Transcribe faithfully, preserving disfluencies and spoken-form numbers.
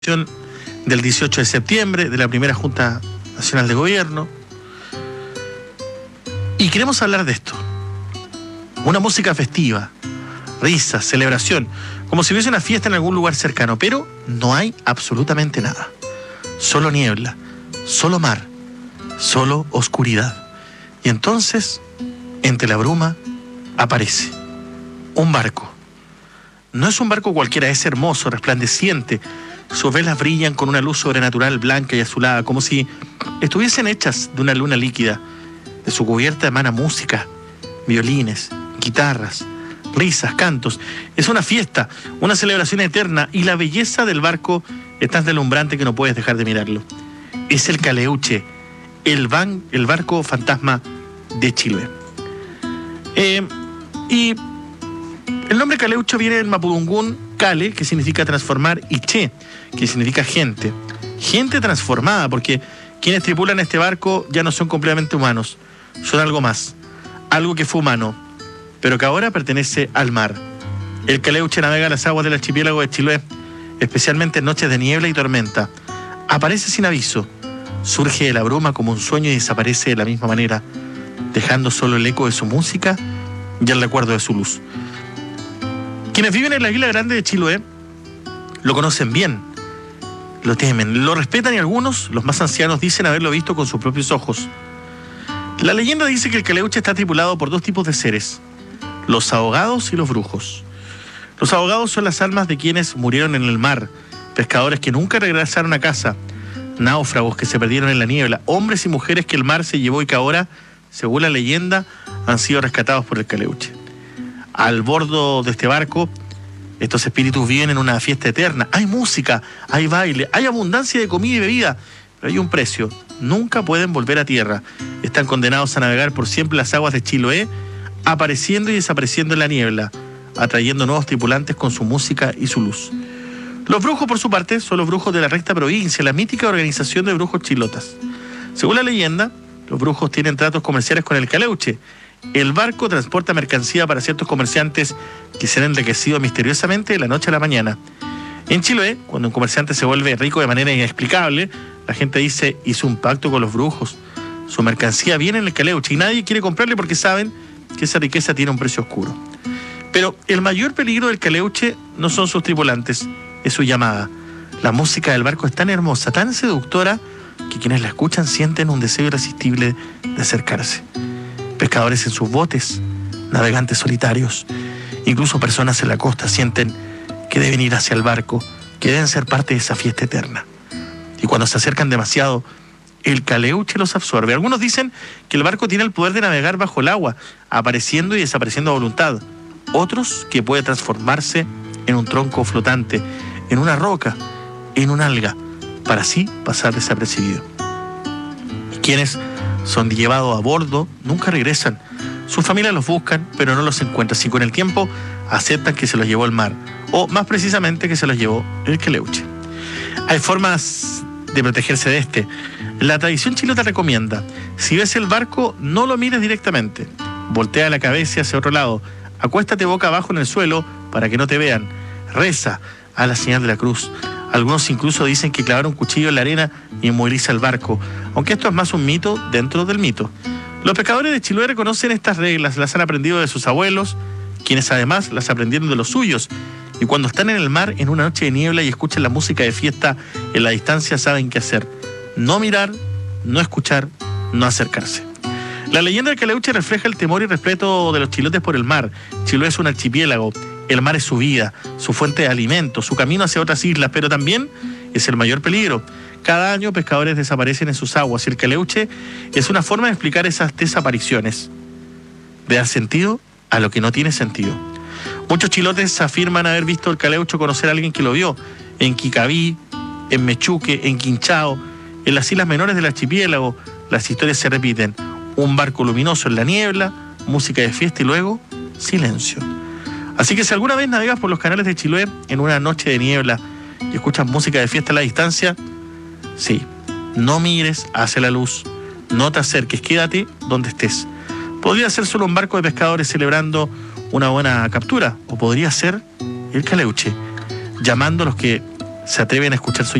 Del dieciocho de septiembre, de la primera Junta Nacional de Gobierno. Y queremos hablar de esto. Una música festiva, risas, celebración, como si hubiese una fiesta en algún lugar cercano, pero no hay absolutamente nada. Solo niebla, solo mar, solo oscuridad. Y entonces, entre la bruma, aparece un barco. No es un barco cualquiera, es hermoso, resplandeciente. Sus velas brillan con una luz sobrenatural blanca y azulada, como si estuviesen hechas de una luna líquida. De su cubierta emana música, violines, guitarras, risas, cantos. Es una fiesta, una celebración eterna, y la belleza del barco es tan deslumbrante que no puedes dejar de mirarlo. Es el Caleuche, el, van, el barco fantasma de Chiloé. Eh, y el nombre Caleuche viene del mapudungún Cale, que significa transformar, y Che, que significa gente. Gente transformada, porque quienes tripulan este barco ya no son completamente humanos, son algo más, algo que fue humano, pero que ahora pertenece al mar. El Caleuche navega las aguas del archipiélago de Chiloé, especialmente en noches de niebla y tormenta. Aparece sin aviso, surge de la bruma como un sueño y desaparece de la misma manera, dejando solo el eco de su música y el recuerdo de su luz. Quienes viven en la isla grande de Chiloé lo conocen bien, lo temen, lo respetan, y algunos, los más ancianos, dicen haberlo visto con sus propios ojos. La leyenda dice que el Caleuche está tripulado por dos tipos de seres: los ahogados y los brujos. Los ahogados son las almas de quienes murieron en el mar, pescadores que nunca regresaron a casa, náufragos que se perdieron en la niebla, hombres y mujeres que el mar se llevó y que ahora, según la leyenda, han sido rescatados por el Caleuche. Al bordo de este barco, estos espíritus viven en una fiesta eterna. Hay música, hay baile, hay abundancia de comida y bebida, pero hay un precio: nunca pueden volver a tierra. Están condenados a navegar por siempre las aguas de Chiloé, apareciendo y desapareciendo en la niebla, atrayendo nuevos tripulantes con su música y su luz. Los brujos, por su parte, son los brujos de la Recta Provincia, la mítica organización de brujos chilotas. Según la leyenda, los brujos tienen tratos comerciales con el Caleuche. El barco transporta mercancía para ciertos comerciantes que se han enriquecido misteriosamente de la noche a la mañana. En Chiloé, cuando un comerciante se vuelve rico de manera inexplicable, la gente dice: hizo un pacto con los brujos. Su mercancía viene en el Caleuche y nadie quiere comprarle porque saben que esa riqueza tiene un precio oscuro. Pero el mayor peligro del Caleuche no son sus tripulantes, es su llamada. La música del barco es tan hermosa, tan seductora, que quienes la escuchan sienten un deseo irresistible de acercarse. Pescadores en sus botes, navegantes solitarios, incluso personas en la costa sienten que deben ir hacia el barco, que deben ser parte de esa fiesta eterna. Y cuando se acercan demasiado, el Caleuche los absorbe. Algunos dicen que el barco tiene el poder de navegar bajo el agua, apareciendo y desapareciendo a voluntad. Otros que puede transformarse en un tronco flotante, en una roca, en un alga, para así pasar desapercibido. Y quienes son llevados a bordo nunca regresan. Sus familias los buscan, pero no los encuentran, y con el tiempo aceptan que se los llevó el mar, o más precisamente que se los llevó el Caleuche. Hay formas de protegerse de este. La tradición chilota recomienda: si ves el barco, no lo mires directamente, voltea la cabeza hacia otro lado, acuéstate boca abajo en el suelo para que no te vean, reza a la señal de la cruz. Algunos incluso dicen que clavar un cuchillo en la arena inmoviliza el barco, aunque esto es más un mito dentro del mito. Los pescadores de Chiloé reconocen estas reglas, las han aprendido de sus abuelos, quienes además las aprendieron de los suyos, y cuando están en el mar en una noche de niebla y escuchan la música de fiesta en la distancia, saben qué hacer: no mirar, no escuchar, no acercarse. La leyenda del Caleuche refleja el temor y respeto de los chilotes por el mar. Chiloé es un archipiélago. El mar es su vida, su fuente de alimento, su camino hacia otras islas, pero también es el mayor peligro. Cada año pescadores desaparecen en sus aguas, y el Caleuche es una forma de explicar esas desapariciones, de dar sentido a lo que no tiene sentido. Muchos chilotes afirman haber visto el Caleuche o conocer a alguien que lo vio en Quicaví, en Mechuque, en Quinchao, en las islas menores del archipiélago. Las historias se repiten: un barco luminoso en la niebla, música de fiesta y luego silencio. Así que si alguna vez navegas por los canales de Chiloé en una noche de niebla y escuchas música de fiesta a la distancia, sí, no mires hacia la luz, no te acerques, quédate donde estés. Podría ser solo un barco de pescadores celebrando una buena captura, o podría ser el Caleuche, llamando a los que se atreven a escuchar su